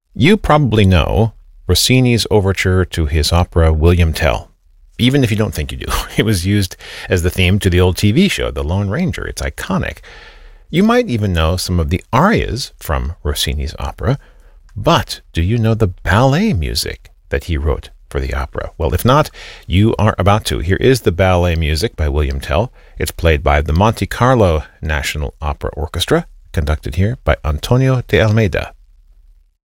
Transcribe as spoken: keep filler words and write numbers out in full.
You probably know Rossini's overture to his opera William Tell. Even if you don't think you do, it was used as the theme to the old T V show, The Lone Ranger. It's iconic. You might even know some of the arias from Rossini's opera, but do you know the ballet music that he wrote for the opera? Well, if not, you are about to. Here is the ballet music by William Tell. It's played by the Monte Carlo National Opera Orchestra, conducted here by Antonio de Almeida.